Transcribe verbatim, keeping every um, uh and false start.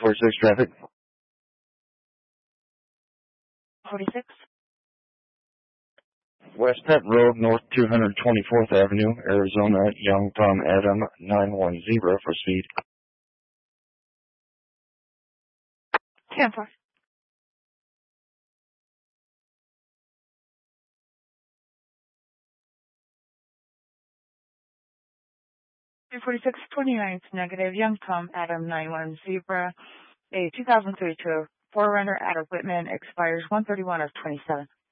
forty-six traffic. forty-six. West Pet Road, North two hundred twenty-fourth Avenue, Arizona, Young Tom Adam nine one zero for speed. ten four. two forty-six twenty-ninth negative, Young Tom Adam nine one zero, a two thousand thirty-two four runner out of Whitman, expires one thirty-one of twenty-seven.